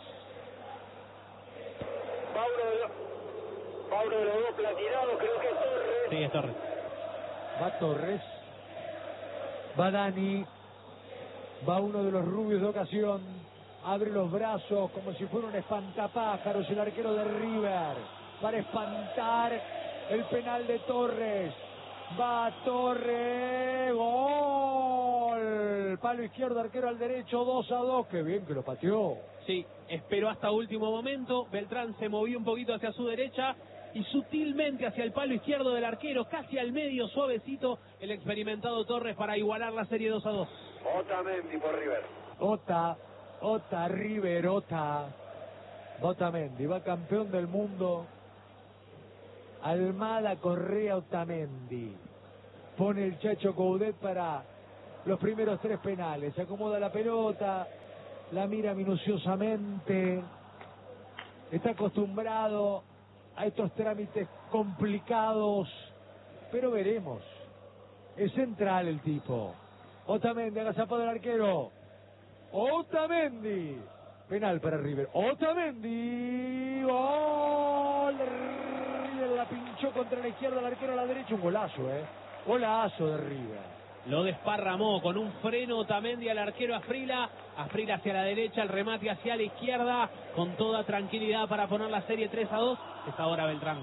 Va uno de los, va uno de los dos platinados, creo que es Torres. Sí, es Torres. Va Torres. Va Dani. Va uno de los rubios de ocasión. Abre los brazos como si fuera un espantapájaros el arquero de River para espantar el penal de Torres. Va Torres. Gol. el palo izquierdo, arquero al derecho, dos a dos. Qué bien que lo pateó. Sí, esperó hasta último momento. Beltrán se movió un poquito hacia su derecha y sutilmente hacia el palo izquierdo del arquero, casi al medio, suavecito, el experimentado Torres para igualar la serie dos a dos. Otamendi por River. Ota, Ota, River, Ota. Otamendi, va campeón del mundo. Almada, Correa, Otamendi. Pone el Chacho Coudet para los primeros tres penales. Se acomoda la pelota, la mira minuciosamente. Está acostumbrado a estos trámites complicados, pero veremos. Es central el tipo. Otamendi, agazapado del arquero. Otamendi. Penal para River. Otamendi. Gol. River la pinchó contra la izquierda, el arquero a la derecha. Un golazo, eh. Golazo de River. Lo desparramó con un freno Otamendi al arquero Asprila. Asprila hacia la derecha, el remate hacia la izquierda, con toda tranquilidad para poner la serie tres a dos. Es ahora Beltrán.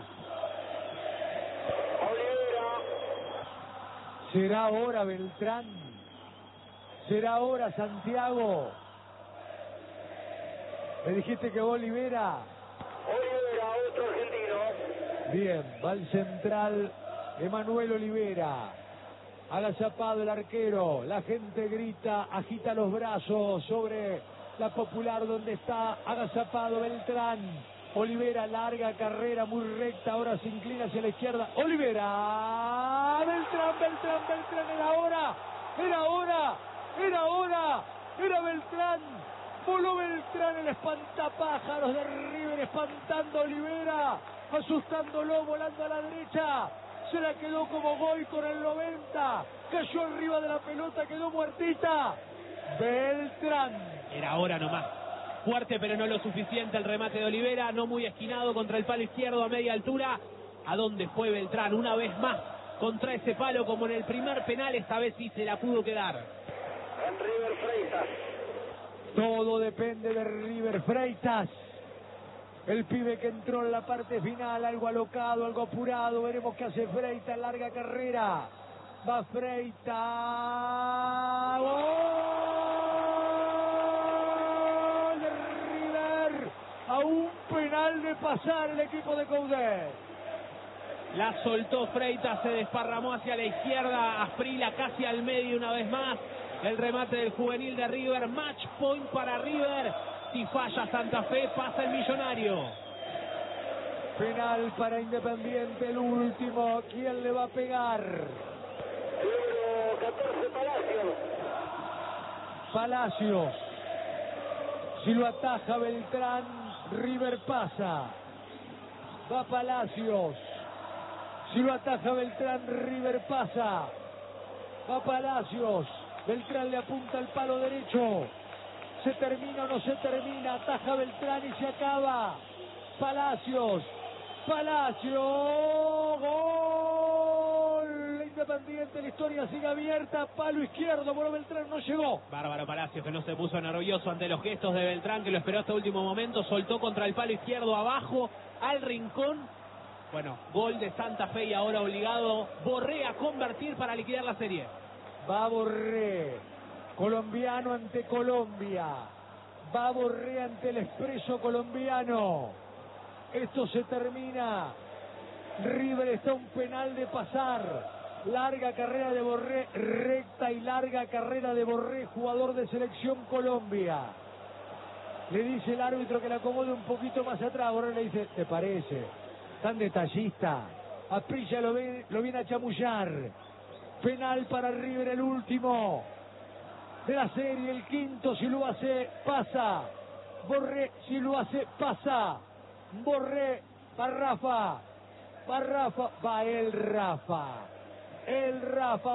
¿Será ahora Beltrán? ¿Será ahora Santiago? Me dijiste que va Olivera. Olivera, otro argentino. Bien, va el central Emanuel Olivera. Agazapado el arquero, la gente grita, agita los brazos sobre la Popular donde está agazapado Beltrán. Olivera, larga carrera, muy recta, ahora se inclina hacia la izquierda. Olivera, Beltrán, Beltrán, Beltrán, era hora, era hora, era hora, era Beltrán. Voló Beltrán, el espantapájaros de River, espantando a Olivera, asustándolo, volando a la derecha. Se la quedó como gol con el noventa. Cayó arriba de la pelota, quedó muertita. Beltrán. Era ahora nomás. Fuerte pero no lo suficiente el remate de Olivera, no muy esquinado contra el palo izquierdo a media altura. ¿A dónde fue Beltrán? Una vez más contra ese palo como en el primer penal, esta vez sí se la pudo quedar. En River Freitas. Todo depende de River Freitas. El pibe que entró en la parte final, algo alocado, algo apurado. Veremos qué hace Freitas, larga carrera. Va Freitas. ¡Gol de River! A un penal de pasar el equipo de Coudet. La soltó Freitas, se desparramó hacia la izquierda. Asprila casi al medio una vez más. El remate del juvenil de River. Match point para River. Si falla Santa Fe, pasa el Millonario. Penal para Independiente, el último. ¿Quién le va a pegar? El número catorce, Palacios. Palacios. Si lo ataja Beltrán, River pasa. Va Palacios. Si lo ataja Beltrán, River pasa. Va Palacios. Beltrán le apunta al palo derecho. ¿Se termina o no se termina? Ataja Beltrán y se acaba. Palacios. Palacios. Gol. Independiente, la historia sigue abierta. Palo izquierdo. Bueno, Beltrán no llegó. Bárbaro Palacios, que no se puso nervioso ante los gestos de Beltrán, que lo esperó hasta último momento. Soltó contra el palo izquierdo abajo, al rincón. Bueno, gol de Santa Fe y ahora obligado Borré a convertir para liquidar la serie. Va Borré. Colombiano ante Colombia. Va Borré ante el Expreso colombiano. Esto se termina. River está a un penal de pasar. Larga carrera de Borré, recta y larga carrera de Borré, jugador de Selección Colombia. Le dice el árbitro que la acomode un poquito más atrás. Borré le dice, ¿te parece? Tan detallista. Asprilla lo, ve, lo viene a chamullar. Penal para River, el último de la serie, el quinto. Si lo hace, pasa. Borré, si lo hace, pasa. Borré, para Rafa. Para Rafa, va el Rafa. El Rafa,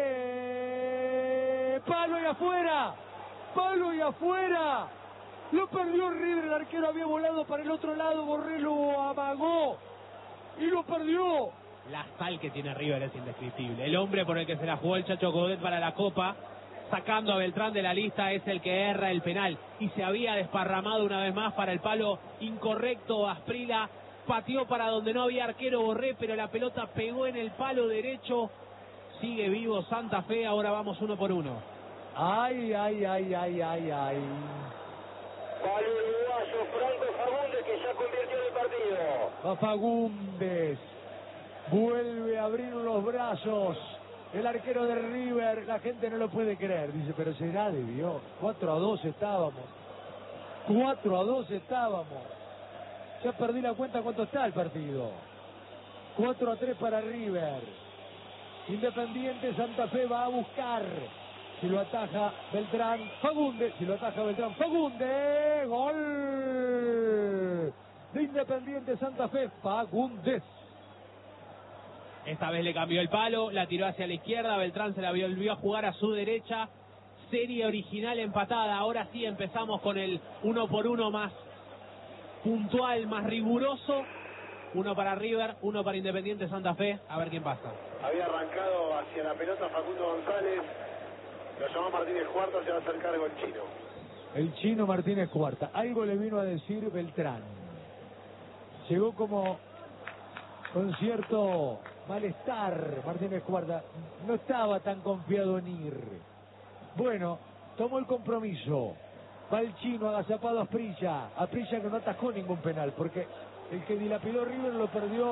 Borré. Palo y afuera. Palo y afuera. Lo perdió River, el arquero había volado para el otro lado. Borré lo amagó y lo perdió. La sal que tiene River es indescriptible. El hombre por el que se la jugó el Chacho Coudet para la Copa, sacando a Beltrán de la lista, es el que erra el penal. Y se había desparramado una vez más para el palo incorrecto. Asprila pateó para donde no había arquero Borré, pero la pelota pegó en el palo derecho. Sigue vivo Santa Fe, ahora vamos uno por uno. Ay, ay, ay, ay, ay, ay. Para el uruguayo Franco Fagundes, que ya convirtió en el partido. Va Fagundes. Vuelve a abrir los brazos. El arquero de River, la gente no lo puede creer. Dice, pero será de Dios. cuatro a dos estábamos. cuatro a dos estábamos. Ya perdí la cuenta cuánto está el partido. cuatro a tres para River. Independiente Santa Fe va a buscar. Si lo ataja Beltrán, Fagundes. Si lo ataja Beltrán, Fagundes. Gol de Independiente Santa Fe, Fagundes. Esta vez le cambió el palo, la tiró hacia la izquierda, Beltrán se la volvió a jugar a su derecha. Serie original empatada. Ahora sí empezamos con el uno por uno más puntual, más riguroso. Uno para River, uno para Independiente Santa Fe. A ver quién pasa. Había arrancado hacia la pelota Facundo González. Lo llamó Martínez Cuarta, se va a hacer cargo el chino. El chino Martínez Cuarta. Algo le vino a decir Beltrán. Llegó como con cierto malestar Martínez Cuarta. No estaba tan confiado en ir. Bueno, tomó el compromiso. Va el chino agazapado a Asprilla. Asprilla que no atajó ningún penal, porque el que dilapidó River lo perdió.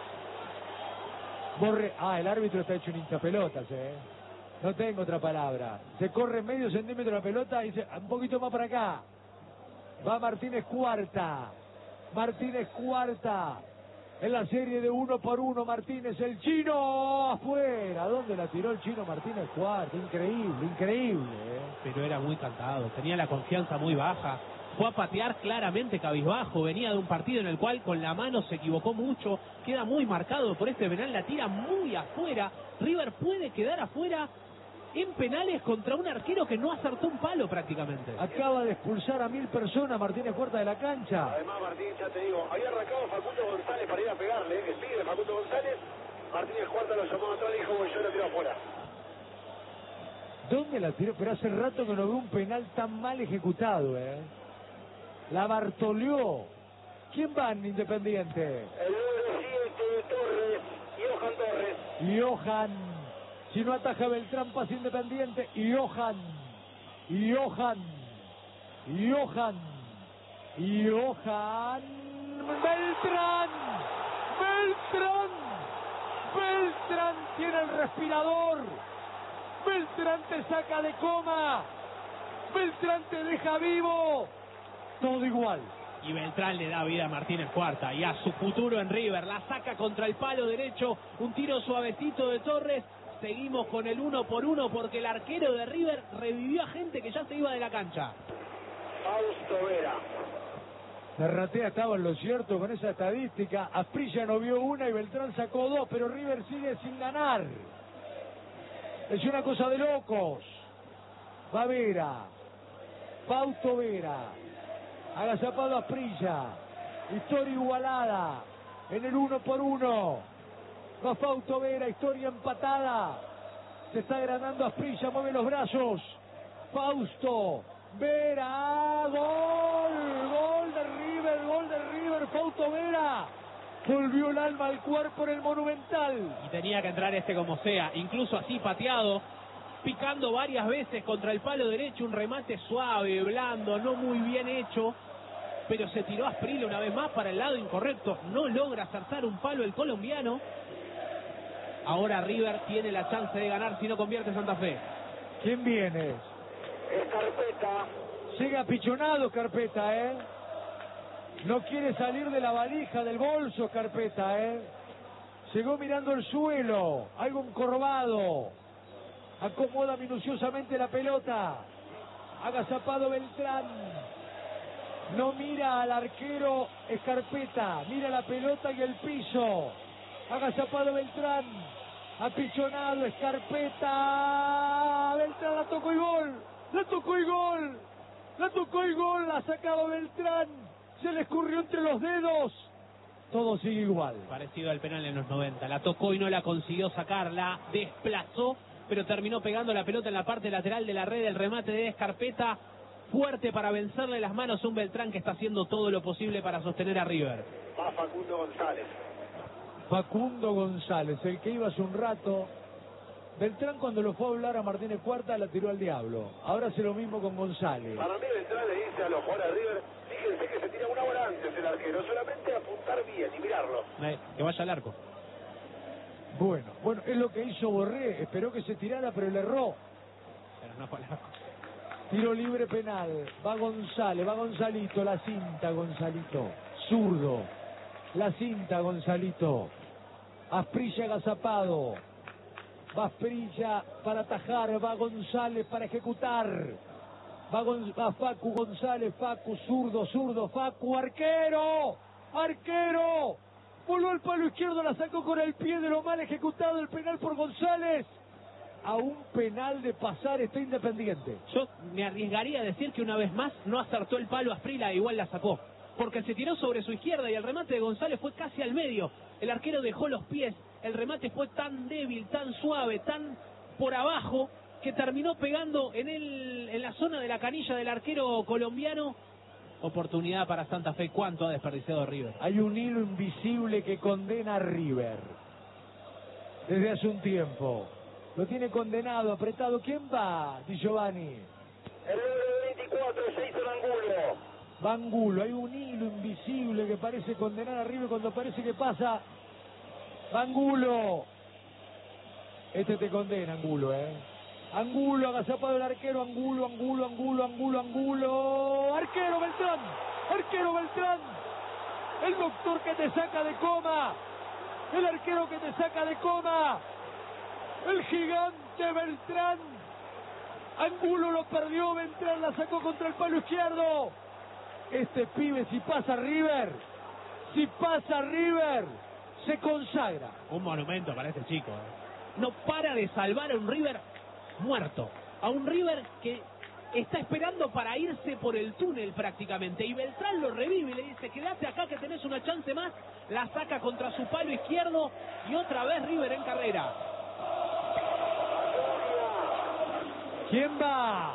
Borre. Ah, el árbitro está hecho un hinchapelotas, eh. No tengo otra palabra. Se corre medio centímetro la pelota y dice, un poquito más para acá. Va Martínez Cuarta. Martínez Cuarta. En la serie de uno por uno, Martínez, el chino, afuera. ¿Dónde la tiró el chino Martínez Cuarta? Increíble, increíble. ¿eh? Pero era muy cantado, tenía la confianza muy baja. Fue a patear claramente cabizbajo. Venía de un partido en el cual con la mano se equivocó mucho. Queda muy marcado por este penal, la tira muy afuera. River puede quedar afuera en penales contra un arquero que no acertó un palo prácticamente. Acaba de expulsar a mil personas Martínez Cuarta de la cancha. Además, Martín, ya te digo, había arrancado Facundo González para ir a pegarle, ¿eh? Que sigue Facundo González. Martínez Cuarta lo llamó atrás y dijo, bueno, yo lo tiro afuera. ¿Dónde la tiró? Pero hace rato que no veo un penal tan mal ejecutado, ¿eh? La Bartoleó. ¿Quién va en Independiente? El número siete, Torres, Johan Torres. Johan. Si no ataja Beltrán, pasa Independiente. Johan. Johan. Johan. Johan. Beltrán. Beltrán. Beltrán tiene el respirador. Beltrán te saca de coma. Beltrán te deja vivo. Todo igual. Y Beltrán le da vida a Martínez Cuarta y a su futuro en River. La saca contra el palo derecho. Un tiro suavecito de Torres. Seguimos con el uno por uno porque el arquero de River revivió a gente que ya se iba de la cancha. Fausto Vera. Serratea estaba en lo cierto con esa estadística. Asprilla no vio una y Beltrán sacó dos, pero River sigue sin ganar. Es una cosa de locos. Va Vera. Fausto Vera. Agazapado Asprilla. Historia igualada. En el uno por uno. Va Fausto Vera, historia empatada. Se está agranando Asprilla, mueve los brazos. Fausto Vera, gol, gol de River, gol de River, Fausto Vera. Volvió el alma al cuerpo en el Monumental. Y tenía que entrar este como sea, incluso así pateado, picando varias veces contra el palo derecho, un remate suave, blando, no muy bien hecho. Pero se tiró Asprilla una vez más para el lado incorrecto. No logra acertar un palo el colombiano. Ahora River tiene la chance de ganar si no convierte Santa Fe. ¿Quién viene? Escarpeta. Llega pichonado Escarpeta, ¿eh? No quiere salir de la valija, del bolso Escarpeta, ¿eh? Llegó mirando el suelo, algo encorvado. Acomoda minuciosamente la pelota. Agazapado Beltrán. No mira al arquero Escarpeta, mira la pelota y el piso. Agazapado Beltrán, apichonado Escarpeta. Beltrán la tocó y gol, la tocó y gol, la tocó y gol, la sacaba Beltrán. Se le escurrió entre los dedos. Todo sigue igual. Parecido al penal en los noventa. La tocó y no la consiguió sacar, la desplazó, pero terminó pegando la pelota en la parte lateral de la red. El remate de Escarpeta, fuerte para vencerle las manos a un Beltrán que está haciendo todo lo posible para sostener a River. Va Facundo González. Facundo González, el que iba hace un rato Beltrán cuando lo fue a hablar a Martínez Cuarta la tiró al diablo. Ahora hace lo mismo con González. Para mí Beltrán le dice a los jugadores de River, fíjense que se tira una hora antes el arquero, solamente apuntar bien y mirarlo. Eh, que vaya al arco. Bueno, bueno, es lo que hizo Borré, esperó que se tirara pero le erró. Pero no fue al arco. Tiro libre penal, va González, va Gonzalito, la cinta Gonzalito, zurdo, la cinta Gonzalito, Asprilla agazapado, va Asprilla para atajar, va González para ejecutar, va, Gon va Facu González, Facu, zurdo, zurdo, Facu, arquero, arquero, voló al palo izquierdo, la sacó con el pie de lo mal ejecutado el penal por González. A un penal de pasar está Independiente. Yo me arriesgaría a decir que una vez más no acertó el palo a Asprilla, igual la sacó. Porque se tiró sobre su izquierda y el remate de González fue casi al medio. El arquero dejó los pies, el remate fue tan débil, tan suave, tan por abajo, que terminó pegando en, el, en la zona de la canilla del arquero colombiano. Oportunidad para Santa Fe, ¿cuánto ha desperdiciado River? Hay un hilo invisible que condena a River desde hace un tiempo. Lo tiene condenado, apretado. ¿Quién va, Di Giovanni? El número veinticuatro, Jason Angulo. Va Angulo. Hay un hilo invisible que parece condenar a River cuando parece que pasa. Va Angulo. Este te condena, Angulo, ¿eh? Angulo, agazapado el arquero. Angulo, Angulo, Angulo, Angulo, Angulo. Arquero Beltrán. Arquero Beltrán. El doctor que te saca de coma. El arquero que te saca de coma. El gigante Beltrán. Angulo lo perdió, Beltrán la sacó contra el palo izquierdo. Este pibe, si pasa River, si pasa River, se consagra. Un monumento para este chico. ¿eh? No para de salvar a un River muerto. A un River que está esperando para irse por el túnel prácticamente. Y Beltrán lo revive y le dice, quédate acá que tenés una chance más. La saca contra su palo izquierdo y otra vez River en carrera. ¿Quién va?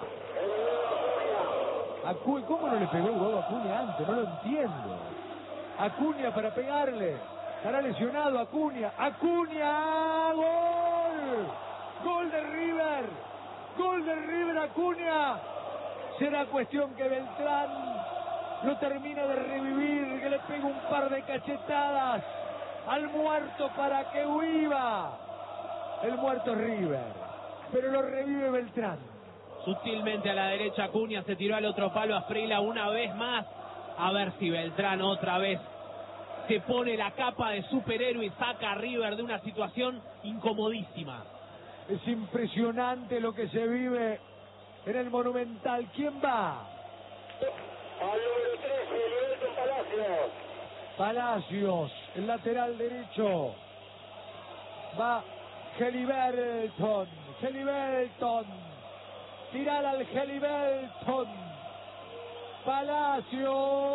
Acu ¿Cómo no le pegó el huevo a Acuña antes? No lo entiendo. Acuña para pegarle. Estará lesionado Acuña. ¡Acuña! ¡Gol! ¡Gol de River! ¡Gol de River Acuña! Será cuestión que Beltrán lo termina de revivir, que le pegue un par de cachetadas al muerto para que viva. El muerto es River. Pero lo revive Beltrán. Sutilmente a la derecha Acuña se tiró al otro palo a Asprilla una vez más. A ver si Beltrán otra vez se pone la capa de superhéroe y saca a River de una situación incomodísima. Es impresionante lo que se vive en el Monumental. ¿Quién va? Al número trece, Liberton Palacios. Palacios, el lateral derecho. Va Geliberton. Geliberton. Tirar al Geliberton. Palacio.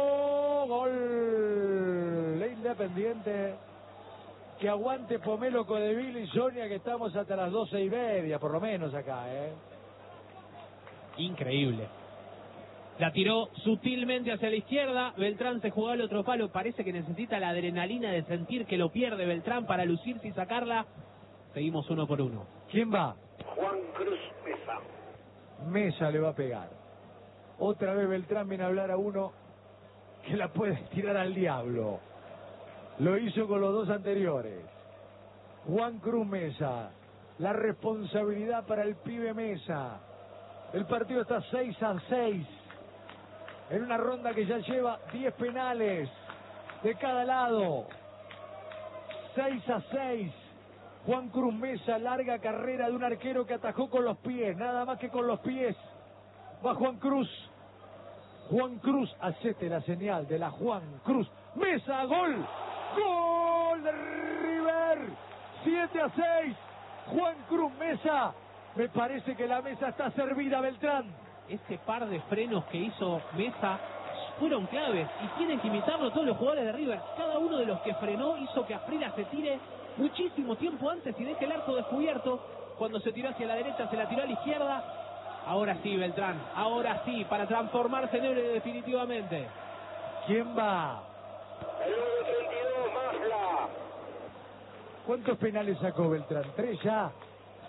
Gol de Independiente. Que aguante Pomelo Codevil y Sonia, que estamos hasta las doce y media, por lo menos acá, ¿eh? Increíble. La tiró sutilmente hacia la izquierda. Beltrán se jugó al otro palo. Parece que necesita la adrenalina de sentir que lo pierde Beltrán para lucirse y sacarla. Seguimos uno por uno. ¿Quién va? Juan Cruz Mesa. Mesa le va a pegar. Otra vez Beltrán viene a hablar a uno que la puede tirar al diablo. Lo hizo con los dos anteriores. Juan Cruz Mesa. La responsabilidad para el pibe Mesa. El partido está seis a seis. En una ronda que ya lleva diez penales de cada lado. seis a seis. Juan Cruz Mesa, larga carrera de un arquero que atajó con los pies, nada más que con los pies. Va Juan Cruz. Juan Cruz, hacete la señal de la Juan Cruz. Mesa, gol. Gol de River. siete a seis. Juan Cruz Mesa. Me parece que la mesa está servida, Beltrán. Ese par de frenos que hizo Mesa fueron claves y tienen que imitarlo todos los jugadores de River. Cada uno de los que frenó hizo que Asprilla se tire muchísimo tiempo antes y deje el arco descubierto. Cuando se tiró hacia la derecha, se la tiró a la izquierda. Ahora sí, Beltrán, ahora sí, para transformarse en héroe definitivamente. ¿Quién va? El número treinta y dos, Masla. ¿Cuántos penales sacó Beltrán? ¿Tres ya?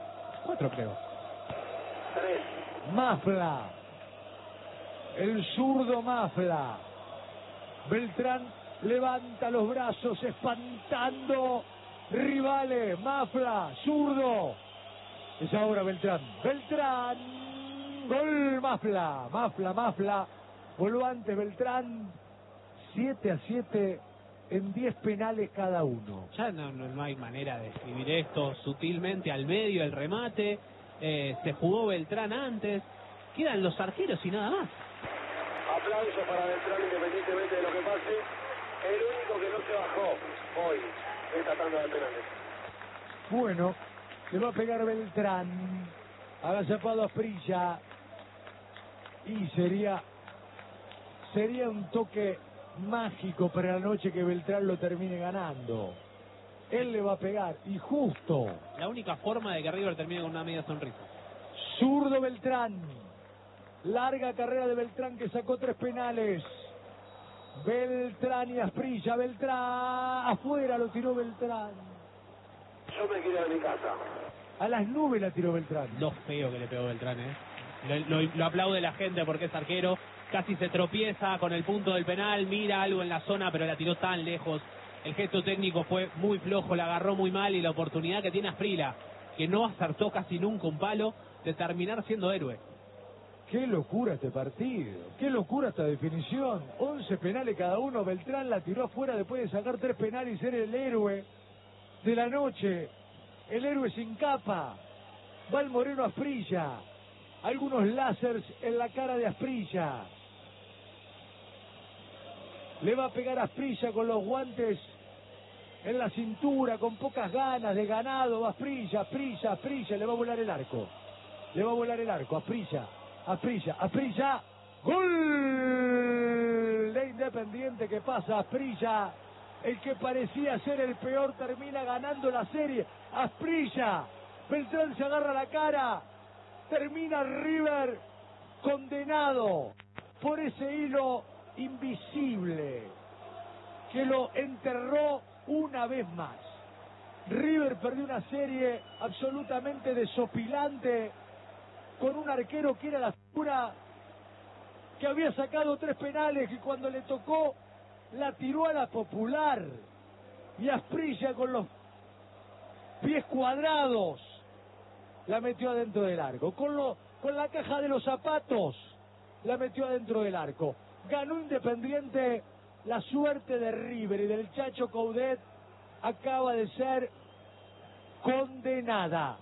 Cuatro creo. Tres. Mafla. El zurdo Mafla. Beltrán levanta los brazos espantando rivales. Mafla, zurdo. Es ahora Beltrán. Beltrán. Gol Mafla. Mafla, Mafla. Voló antes Beltrán. siete a siete en diez penales cada uno. Ya no, no, no hay manera de escribir esto. Sutilmente al medio el remate. Eh, se jugó Beltrán antes. Quedan los arqueros y nada más. Aplauso para Beltrán independientemente de lo que pase. El único que no se bajó hoy en esta tanda de penales. Bueno, le va a pegar Beltrán. Agazapado a Asprilla. Y sería, sería un toque mágico para la noche que Beltrán lo termine ganando. Él le va a pegar, y justo. La única forma de que River termine con una media sonrisa. Zurdo Beltrán. Larga carrera de Beltrán que sacó tres penales. Beltrán y Asprilla. Beltrán. Afuera lo tiró Beltrán. Yo me quiero de mi casa. A las nubes la tiró Beltrán. Lo feo que le pegó Beltrán, ¿eh? Lo, lo, lo aplaude la gente porque es arquero. Casi se tropieza con el punto del penal. Mira algo en la zona, pero la tiró tan lejos. El gesto técnico fue muy flojo, la agarró muy mal. Y la oportunidad que tiene Asprilla, que no acertó casi nunca un palo, de terminar siendo héroe. Qué locura este partido, qué locura esta definición. once penales cada uno. Beltrán la tiró afuera después de sacar tres penales y ser el héroe de la noche. El héroe sin capa. Va el Moreno Asprilla. Algunos lásers en la cara de Asprilla. Le va a pegar a Asprilla con los guantes en la cintura, con pocas ganas de ganado. Va Asprilla, Asprilla, Asprilla. Le va a volar el arco. Le va a volar el arco. Asprilla. Asprilla, Asprilla, gol de Independiente que pasa Asprilla, el que parecía ser el peor termina ganando la serie. Asprilla, Beltrán se agarra la cara, termina River condenado por ese hilo invisible que lo enterró una vez más. River perdió una serie absolutamente desopilante con un arquero que era la figura, que había sacado tres penales y cuando le tocó la tiró a la popular. Y Asprilla con los pies cuadrados la metió adentro del arco. Con, lo, con la caja de los zapatos la metió adentro del arco. Ganó Independiente. La suerte de River y del Chacho Coudet acaba de ser condenada.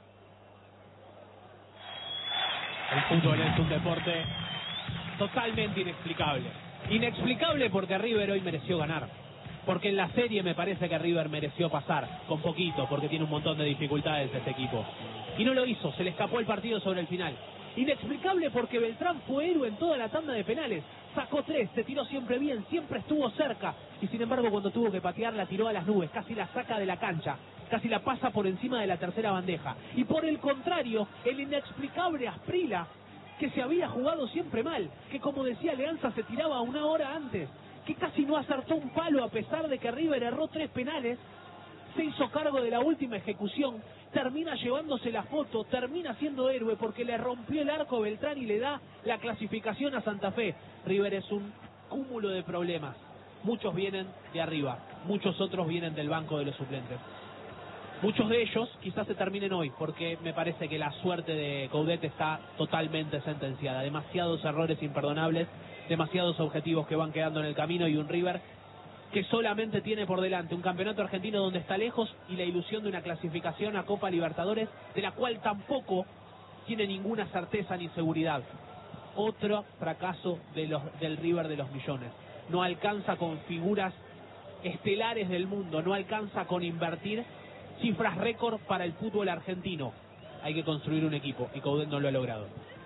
El fútbol es un deporte totalmente inexplicable. Inexplicable porque River hoy mereció ganar. Porque en la serie me parece que River mereció pasar, con poquito, porque tiene un montón de dificultades este equipo. Y no lo hizo, se le escapó el partido sobre el final. Inexplicable porque Beltrán fue héroe en toda la tanda de penales. Sacó tres, se tiró siempre bien, siempre estuvo cerca. Y sin embargo cuando tuvo que patear la tiró a las nubes, casi la saca de la cancha. Casi la pasa por encima de la tercera bandeja. Y por el contrario, el inexplicable Asprilla, que se había jugado siempre mal, que como decía Leanza se tiraba una hora antes, que casi no acertó un palo a pesar de que River erró tres penales, se hizo cargo de la última ejecución, termina llevándose la foto, termina siendo héroe porque le rompió el arco a Beltrán y le da la clasificación a Santa Fe. River es un cúmulo de problemas. Muchos vienen de arriba, muchos otros vienen del banco de los suplentes. Muchos de ellos quizás se terminen hoy, porque me parece que la suerte de Coudet está totalmente sentenciada. Demasiados errores imperdonables, demasiados objetivos que van quedando en el camino y un River que solamente tiene por delante un campeonato argentino donde está lejos y la ilusión de una clasificación a Copa Libertadores, de la cual tampoco tiene ninguna certeza ni seguridad. Otro fracaso de los, del River de los millones. No alcanza con figuras estelares del mundo, no alcanza con invertir cifras récord para el fútbol argentino. Hay que construir un equipo y Coudet no lo ha logrado.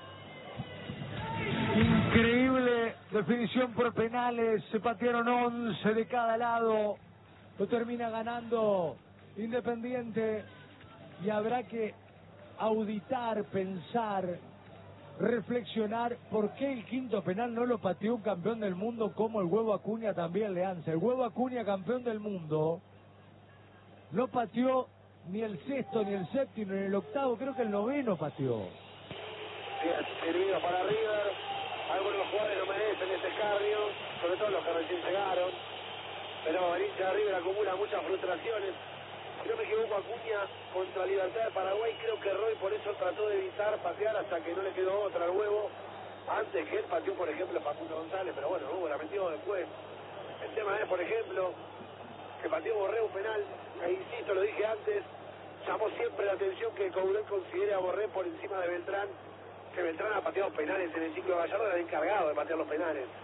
Increíble definición por penales. Se patearon once de cada lado. Lo termina ganando Independiente. Y habrá que auditar, pensar, reflexionar por qué el quinto penal no lo pateó un campeón del mundo como el Huevo Acuña también Leanza. El Huevo Acuña, campeón del mundo, no pateó ni el sexto, ni el séptimo, ni el octavo, creo que el noveno pateó. Bien, servido para River. Algunos jugadores no merecen ese escarnio, sobre todo los que recién llegaron. Pero el hincha de River acumula muchas frustraciones. Si no me equivoco, Acuña contra Libertad de Paraguay, creo que Roy por eso trató de evitar patear hasta que no le quedó otra al huevo. Antes que él pateó, por ejemplo, Facundo González, pero bueno, Hugo la metió después. El tema es, por ejemplo, que pateó Borré un penal, e insisto, lo dije antes, llamó siempre la atención que Coudet considere a Borré por encima de Beltrán, que Beltrán ha pateado penales en el ciclo de Gallardo, era el encargado de patear los penales.